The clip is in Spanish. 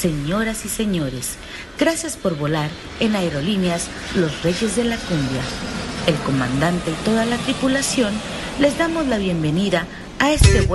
Señoras y señores, gracias por volar en Aerolíneas Los Reyes de la Cumbia. El comandante y toda la tripulación les damos la bienvenida a este vuelo